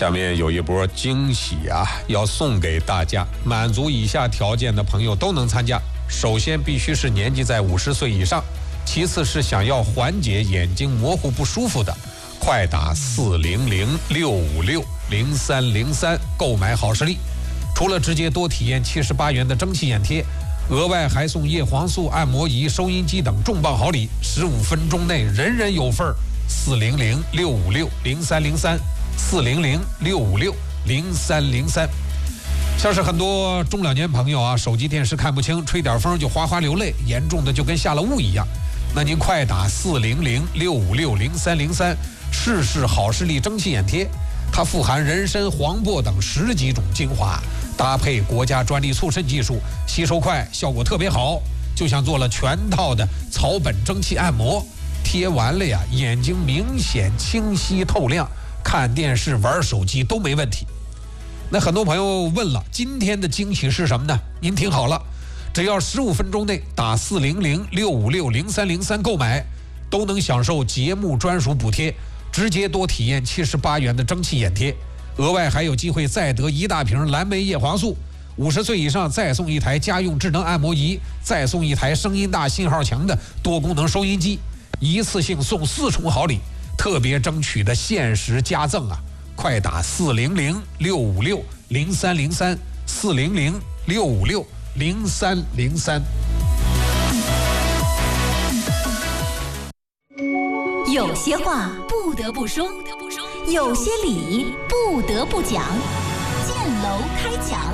下面有一波惊喜啊，要送给大家，满足以下条件的朋友都能参加。首先必须是年纪在50岁以上，其次是想要缓解眼睛模糊不舒服的，快打400-656-0303购买好视力。除了直接多体验78元的蒸汽眼贴，额外还送叶黄素、按摩仪、收音机等重磅好礼，15分钟内人人有份儿。400-656-0303，400-656-0303。像是很多中老年朋友啊，手机电视看不清，吹点风就哗哗流泪，严重的就跟下了雾一样。那您快打400-656-0303，试试好视力蒸汽眼贴，它富含人参、黄柏等10几种精华，搭配国家专利促渗技术，吸收快，效果特别好，就像做了全套的草本蒸汽按摩。贴完了呀，眼睛明显清晰透亮，看电视玩手机都没问题。那很多朋友问了，今天的惊喜是什么呢？您听好了，只要15分钟内打400-656-0303购买，都能享受节目专属补贴，直接多体验78元的蒸汽眼贴，额外还有机会再得1大瓶蓝莓叶黄素，50岁以上再送1台家用智能按摩仪，再送1台声音大信号强的多功能收音机，一次性送4重好礼，特别争取的限时加赠啊！快打400-656-0303，400-656-0303。 有些话不得不说，有些理不得不讲，建楼开讲。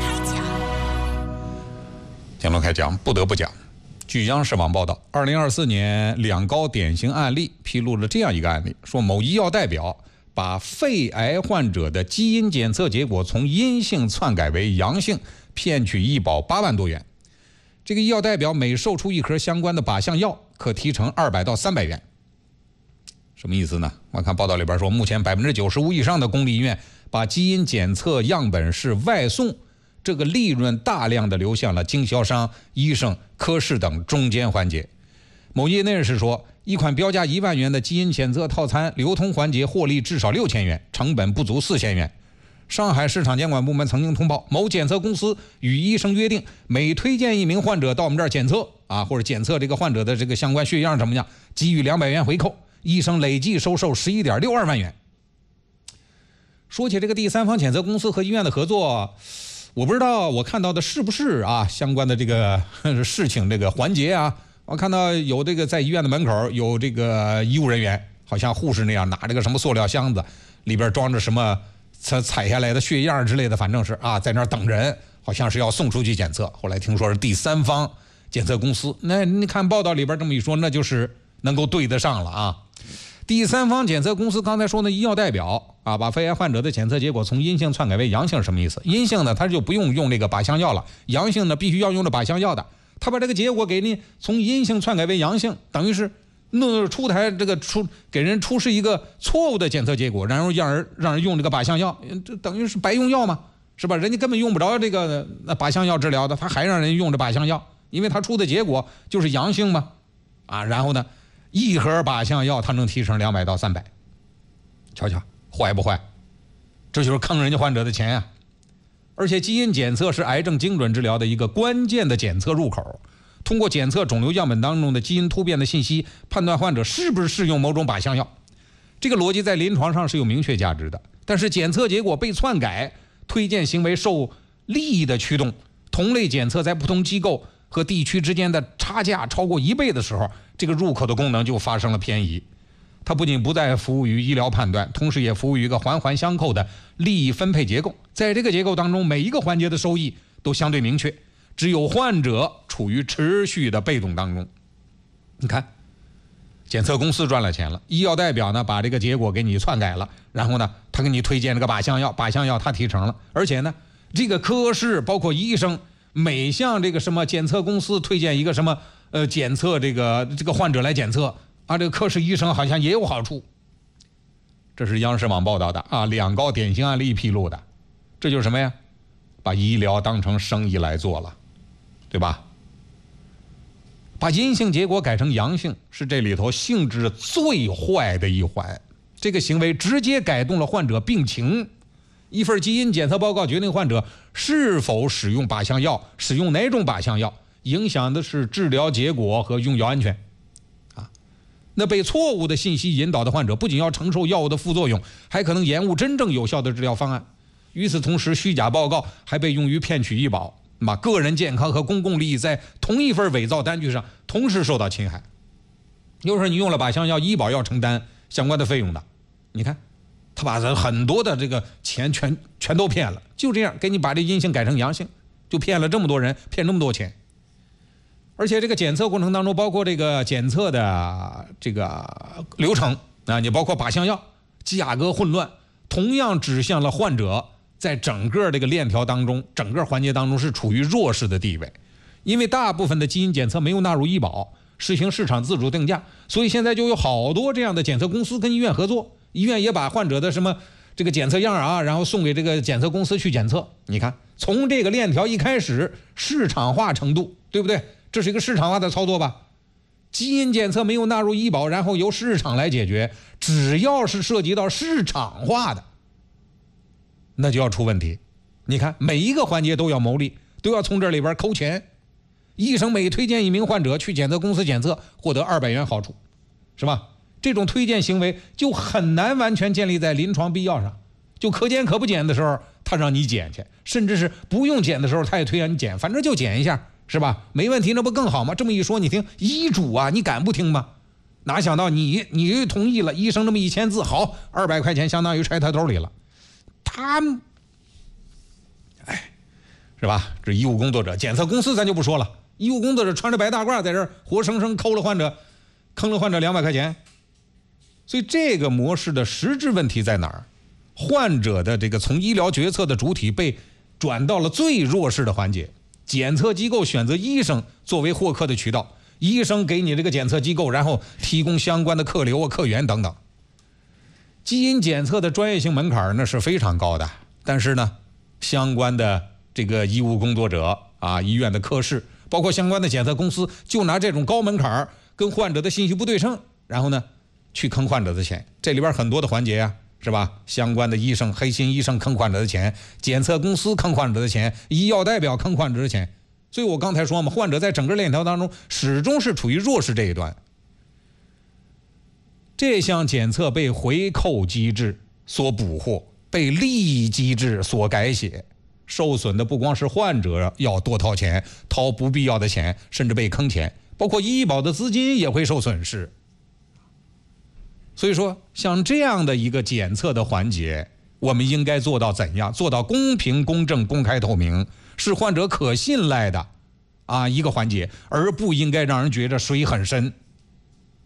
建楼开讲不得不讲。据央视网报道，2024年两高典型案例披露了这样一个案例，说某医药代表把肺癌患者的基因检测结果从阴性篡改为阳性，骗取医保8万多元。这个医药代表每售出1盒相关的靶向药，可提成200到300元。什么意思呢？我看报道里边说，目前95%以上的公立医院把基因检测样本是外送，这个利润大量的流向了经销商、医生、科室等中间环节。某业内人士说，一款标价1万元的基因检测套餐，流通环节获利至少6000元，成本不足4000元。上海市场监管部门曾经通报，某检测公司与医生约定，每推荐一名患者到我们这儿检测啊，或者检测这个患者的这个相关血样怎么样，给予200元回扣，医生累计收受11.62万元。说起这个第三方检测公司和医院的合作，我不知道我看到的是不是啊相关的这个事情这个环节啊，我看到有这个在医院的门口有这个医务人员，好像护士那样拿这个什么塑料箱子，里边装着什么采下来的血样之类的，反正是啊在那儿等人，好像是要送出去检测。后来听说是第三方检测公司，那你看报道里边这么一说，那就是能够对得上了啊。第三方检测公司刚才说的医药代表啊，把肺癌患者的检测结果从阴性篡改为阳性是什么意思？阴性呢，他就不用这个靶向药了；阳性呢，必须要用这靶向药的。他把这个结果给你从阴性篡改为阳性，等于是给人出示一个错误的检测结果，然后让人用这个靶向药，这等于是白用药嘛，是吧？人家根本用不着这个靶向药治疗的，他还让人用这靶向药，因为他出的结果就是阳性嘛，啊，然后呢？1盒靶向药，它能提成200到300，瞧瞧坏不坏？这就是坑人家患者的钱呀！而且基因检测是癌症精准治疗的一个关键的检测入口，通过检测肿瘤样本当中的基因突变的信息，判断患者是不是适用某种靶向药。这个逻辑在临床上是有明确价值的，但是检测结果被篡改，推荐行为受利益的驱动，同类检测在不同机构和地区之间的差价超过1倍的时候，这个入口的功能就发生了偏移。它不仅不再服务于医疗判断，同时也服务于一个环环相扣的利益分配结构。在这个结构当中，每一个环节的收益都相对明确，只有患者处于持续的被动当中。你看，检测公司赚了钱了，医药代表呢把这个结果给你篡改了，然后呢他给你推荐这个靶向药，靶向药他提成了，而且呢这个科室包括医生每向这个什么检测公司推荐一个什么检测这个患者来检测啊，这个科室医生好像也有好处。这是央视网报道的啊，两高典型案例披露的。这就是什么呀？把医疗当成生意来做了，对吧？把阴性结果改成阳性，是这里头性质最坏的一环。这个行为直接改动了患者病情， 一份基因检测报告决定患者是否使用靶向药，使用哪种靶向药，影响的是治疗结果和用药安全。那被错误的信息引导的患者，不仅要承受药物的副作用，还可能延误真正有效的治疗方案。与此同时，虚假报告还被用于骗取医保，个人健康和公共利益在同一份伪造单据上同时受到侵害。又是你用了靶向药，医保要承担相关的费用的。你看，他把很多的这个钱全都骗了，就这样给你把这阴性改成阳性，就骗了这么多人，骗这么多钱。而且这个检测过程当中，包括这个检测的这个流程你包括靶向药价格混乱，同样指向了患者在整个这个链条当中，整个环节当中是处于弱势的地位。因为大部分的基因检测没有纳入医保，实行市场自主定价，所以现在就有好多这样的检测公司跟医院合作，医院也把患者的什么这个检测样然后送给这个检测公司去检测。你看，从这个链条一开始，市场化程度，对不对？这是一个市场化的操作吧？基因检测没有纳入医保，然后由市场来解决，只要是涉及到市场化的，那就要出问题。你看，每一个环节都要牟利，都要从这里边抠钱。医生每推荐一名患者去检测公司检测，获得200元好处，是吧？这种推荐行为就很难完全建立在临床必要上。就可检可不检的时候，他让你检去，甚至是不用检的时候，他也推让你检，反正就检一下，是吧？没问题，那不更好吗？这么一说，你听医嘱你敢不听吗？哪想到你同意了，医生这么一签字，好，200块钱相当于揣他兜里了。他是吧？这医务工作者，检测公司咱就不说了，医务工作者穿着白大褂在这儿活生生坑了患者200块钱。所以这个模式的实质问题在哪儿？患者的这个从医疗决策的主体被转到了最弱势的环节，检测机构选择医生作为获客的渠道，医生给你这个检测机构，然后提供相关的客流客源等等。基因检测的专业性门槛呢是非常高的，但是呢，相关的这个医务工作者医院的科室，包括相关的检测公司，就拿这种高门槛跟患者的信息不对称，然后呢去坑患者的钱。这里边很多的环节是吧？相关的医生，黑心医生坑患者的钱，检测公司坑患者的钱，医药代表坑患者的钱。所以我刚才说嘛，患者在整个链条当中始终是处于弱势这一端。这项检测被回扣机制所捕获，被利益机制所改写，受损的不光是患者要多掏钱，掏不必要的钱，甚至被坑钱，包括医保的资金也会受损失。所以说，像这样的一个检测的环节，我们应该做到怎样？做到公平、公正、公开、透明，是患者可信赖的一个环节，而不应该让人觉着水很深。